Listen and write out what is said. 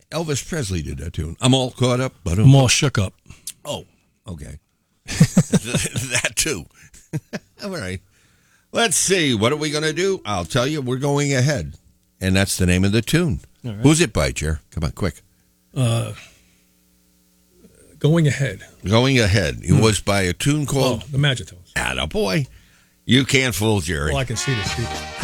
Elvis Presley did that tune. I'm all caught up, but I'm all shook up. oh, okay. That too. All right. Let's see. What are we going to do? I'll tell you. We're going ahead, and that's the name of the tune. All right. Who's it by, Jer? Come on, quick. Going Ahead. Going ahead. It was by a tune called The Magitones. Attaboy. You can't fool Jerry. Well, I can see the speaker.